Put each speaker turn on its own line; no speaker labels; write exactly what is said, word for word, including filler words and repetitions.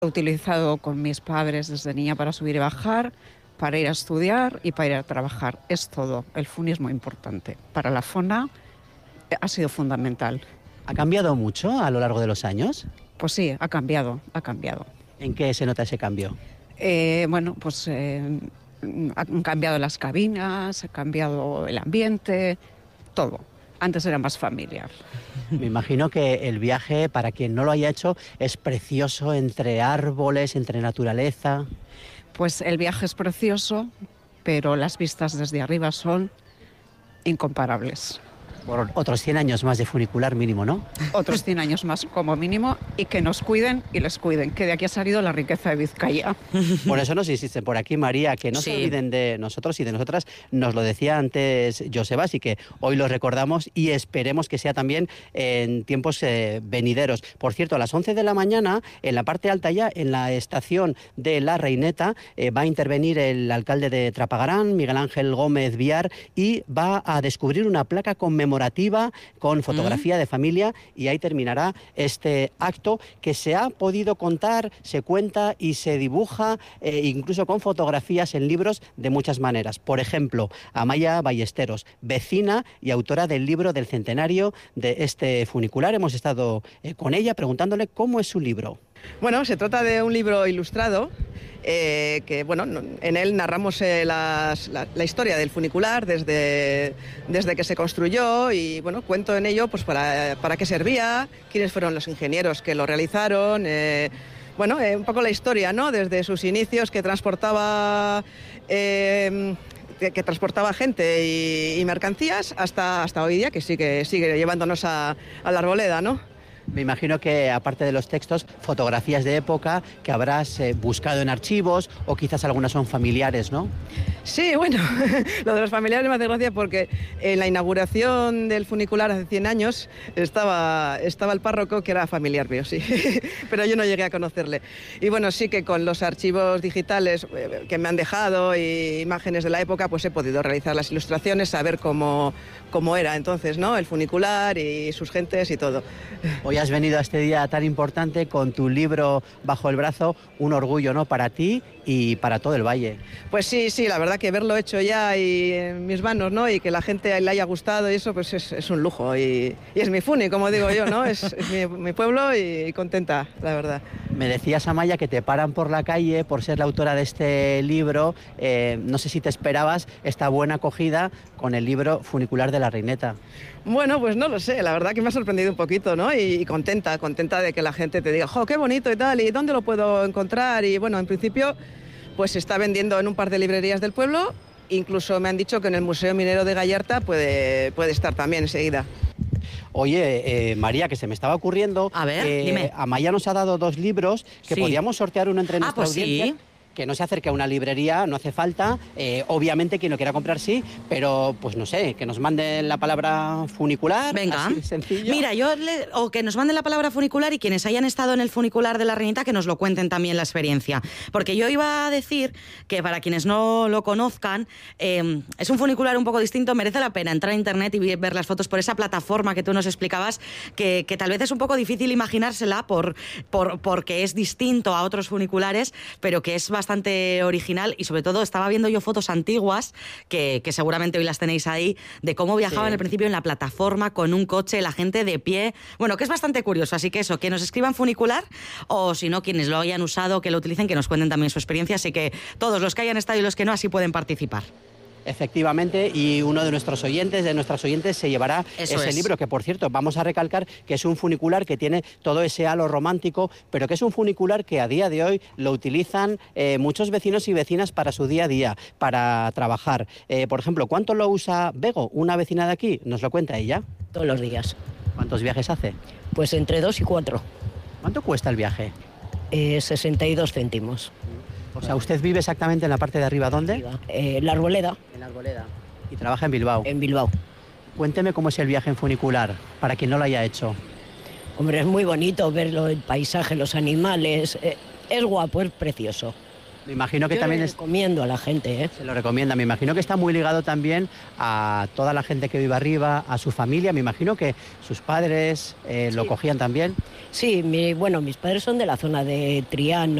He utilizado con mis padres desde niña para subir y bajar, para ir a estudiar y para ir a trabajar. Es todo. El Funi es muy importante. Para la zona ha sido fundamental.
¿Ha cambiado mucho a lo largo de los años?
Pues sí, ha cambiado, ha cambiado.
¿En qué se nota ese cambio?
Eh, bueno, pues eh, han cambiado las cabinas, ha cambiado el ambiente, todo. Antes era más familiar.
Me imagino que el viaje, para quien no lo haya hecho, es precioso, entre árboles, entre naturaleza.
Pues el viaje es precioso, pero las vistas desde arriba son incomparables.
Por otros cien años más de funicular mínimo, ¿no?
Otros cien años más como mínimo, y que nos cuiden y les cuiden, que de aquí ha salido la riqueza de Vizcaya.
Por eso nos insisten por aquí, María, que no
Sí.
se olviden de nosotros y de nosotras. Nos lo decía antes Joseba, así que hoy lo recordamos y esperemos que sea también en tiempos eh, venideros. Por cierto, a las once de la mañana, en la parte alta ya, en la estación de La Reineta, eh, va a intervenir el alcalde de Trapagarán, Miguel Ángel Gómez Viar, y va a descubrir una placa conmemorativa con fotografía de familia, y ahí terminará este acto que se ha podido contar, se cuenta y se dibuja eh, incluso con fotografías en libros de muchas maneras. Por ejemplo, Amaya Ballesteros, vecina y autora del libro del centenario de este funicular. Hemos estado eh, con ella preguntándole cómo es su libro.
Bueno, se trata de un libro ilustrado eh, que, bueno, en él narramos eh, las, la, la historia del funicular desde, desde que se construyó, y, bueno, cuento en ello pues para, para qué servía, quiénes fueron los ingenieros que lo realizaron, eh, bueno, eh, un poco la historia, ¿no?, desde sus inicios, que transportaba... Eh, que transportaba gente y, y mercancías hasta, hasta hoy día, que sigue, sigue llevándonos a, a la arboleda, ¿no?
Me imagino que, aparte de los textos, fotografías de época que habrás eh, buscado en archivos, o quizás algunas son familiares, ¿no?
Sí, bueno, lo de los familiares me hace gracia porque en la inauguración del funicular hace cien años estaba, estaba el párroco, que era familiar mío, sí, pero yo no llegué a conocerle. Y bueno, sí que con los archivos digitales eh, que me han dejado y imágenes de la época, pues he podido realizar las ilustraciones, saber cómo, cómo era entonces, ¿no?, el funicular y sus gentes y todo.
Hoy has venido a este día tan importante con tu libro bajo el brazo, un orgullo, ¿no?, para ti y para todo el valle.
Pues sí, sí, la verdad que verlo hecho ya y en mis manos, ¿no?, y que la gente le haya gustado y eso, pues es, es un lujo. Y, y es mi funi, como digo yo, ¿no? Es, es mi, mi pueblo, y contenta, la verdad.
Me decías, Amaya, que te paran por la calle por ser la autora de este libro. Eh, no sé si te esperabas esta buena acogida con el libro Funicular de La Reineta.
Bueno, pues no lo sé, la verdad que me ha sorprendido un poquito, ¿no? Y, y contenta, contenta de que la gente te diga, ¡jo, qué bonito y tal! ¿Y dónde lo puedo encontrar? Y bueno, en principio, pues se está vendiendo en un par de librerías del pueblo. Incluso me han dicho que en el Museo Minero de Gallarta puede, puede estar también enseguida.
Oye, eh, María, que se me estaba ocurriendo...
A ver,
eh,
dime.
Amaya nos ha dado dos libros que
Sí.
podíamos sortear uno entre
Ah,
nuestra
pues
audiencia.
sí.
Que no se acerque a una librería, no hace falta. Eh, obviamente quien lo quiera comprar sí, pero pues no sé, que nos manden la palabra funicular.
Venga.
Así de sencillo.
Mira, yo le- o que nos manden la palabra funicular, y quienes hayan estado en el funicular de La Reineta que nos lo cuenten también la experiencia. Porque yo iba a decir que, para quienes no lo conozcan, eh, es un funicular un poco distinto. Merece la pena entrar a internet y vi- ver las fotos por esa plataforma que tú nos explicabas, que, que tal vez es un poco difícil imaginársela por, por, porque es distinto a otros funiculares, pero que es bastante original. Y sobre todo estaba viendo yo fotos antiguas que, que seguramente hoy las tenéis ahí, de cómo viajaban
Sí.
al principio en la plataforma con un coche, la gente de pie. Bueno, que es bastante curioso. Así que eso, que nos escriban funicular, o si no, quienes lo hayan usado, que lo utilicen, que nos cuenten también su experiencia. Así que todos los que hayan estado y los que no, así pueden participar.
Efectivamente, y uno de nuestros oyentes, de nuestras oyentes, se llevará
Eso
ese
es.
libro, que por cierto, vamos a recalcar que es un funicular que tiene todo ese halo romántico, pero que es un funicular que a día de hoy lo utilizan eh, muchos vecinos y vecinas para su día a día, para trabajar. Eh, por ejemplo, ¿cuánto lo usa Bego, una vecina de aquí? Nos lo cuenta ella.
Todos los días.
¿Cuántos viajes hace?
Pues entre dos y cuatro.
¿Cuánto cuesta el viaje?
Eh, sesenta y dos céntimos.
O sea, ¿usted vive exactamente en la parte de arriba? ¿Dónde?
Eh, la Arboleda,
En la Arboleda. Y trabaja en Bilbao.
en Bilbao.
Cuénteme cómo es el viaje en funicular, para quien no lo haya hecho.
Hombre, es muy bonito verlo, el paisaje, los animales. eh, es guapo, es precioso.
Me imagino que
Yo
también
le
es...
recomiendo a la gente, ¿eh?
Se lo recomienda. Me imagino que está muy ligado también a toda la gente que vive arriba, a su familia. Me imagino que sus padres eh, lo
Sí.
cogían también.
Sí, mi, bueno, mis padres son de la zona de Triano.